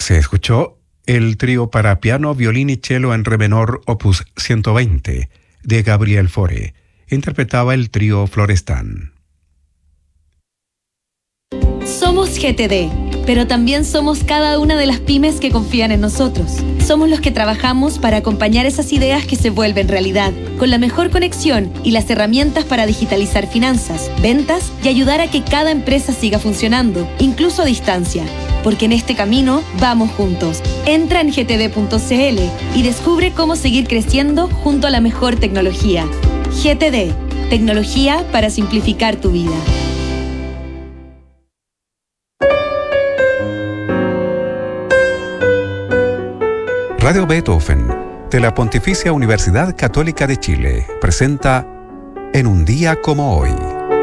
Se escuchó el trío para piano, violín y cello en re menor opus 120 de Gabriel Fauré. Interpretaba el trío Florestan. Somos GTD, pero también somos cada una de las pymes que confían en nosotros. Somos los que trabajamos para acompañar esas ideas que se vuelven realidad, con la mejor conexión y las herramientas para digitalizar finanzas, ventas y ayudar a que cada empresa siga funcionando, incluso a distancia. Porque en este camino vamos juntos. Entra en gtd.cl y descubre cómo seguir creciendo junto a la mejor tecnología. GTD, tecnología para simplificar tu vida. Radio Beethoven, de la Pontificia Universidad Católica de Chile, presenta En un día como hoy.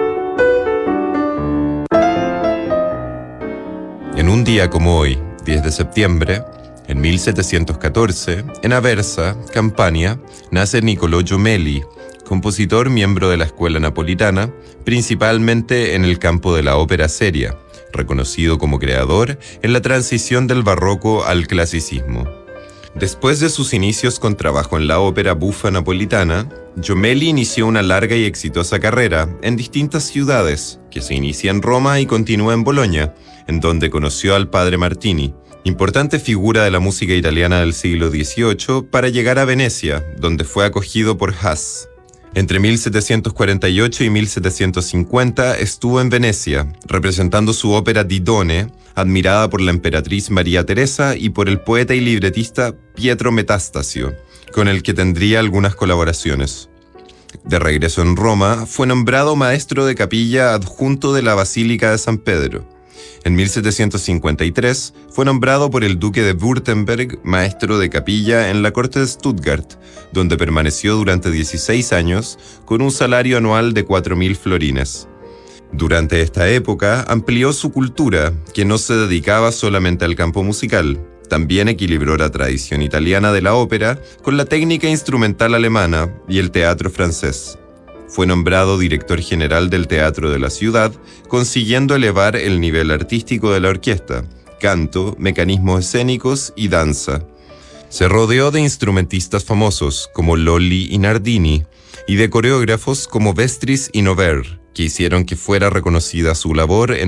En un día como hoy, 10 de septiembre, en 1714, en Aversa, Campania, nace Niccolò Jommelli, compositor miembro de la escuela napolitana, principalmente en el campo de la ópera seria, reconocido como creador en la transición del barroco al clasicismo. Después de sus inicios con trabajo en la ópera buffa napolitana, Jommelli inició una larga y exitosa carrera en distintas ciudades, que se inicia en Roma y continúa en Bolonia, en donde conoció al padre Martini, importante figura de la música italiana del siglo XVIII, para llegar a Venecia, donde fue acogido por Haas. Entre 1748 y 1750 estuvo en Venecia, representando su ópera Didone, admirada por la emperatriz María Teresa y por el poeta y libretista Pietro Metastasio, con el que tendría algunas colaboraciones. De regreso en Roma, fue nombrado maestro de capilla adjunto de la Basílica de San Pedro. En 1753 fue nombrado por el duque de Württemberg maestro de capilla en la corte de Stuttgart, donde permaneció durante 16 años con un salario anual de 4.000 florines. Durante esta época amplió su cultura, que no se dedicaba solamente al campo musical. También equilibró la tradición italiana de la ópera con la técnica instrumental alemana y el teatro francés. Fue nombrado director general del Teatro de la Ciudad, consiguiendo elevar el nivel artístico de la orquesta, canto, mecanismos escénicos y danza. Se rodeó de instrumentistas famosos como Lolli y Nardini, y de coreógrafos como Vestris y Nover, que hicieron que fuera reconocida su labor en